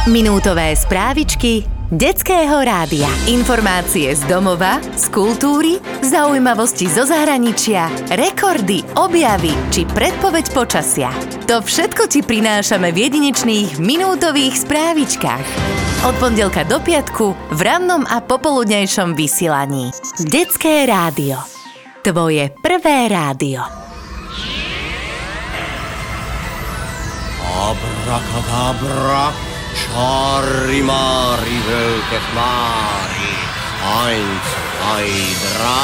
Minútové správičky Detského rádia. Informácie z domova, z kultúry, zaujímavosti zo zahraničia, rekordy, objavy či predpoveď počasia. To všetko ti prinášame v jedinečných minútových správičkách. Od pondelka do piatku v rannom a popoludnejšom vysielaní. Detské rádio. Tvoje prvé rádio. Abrakadabra, čáry máry, veľké chmáry. 1, 2, 3,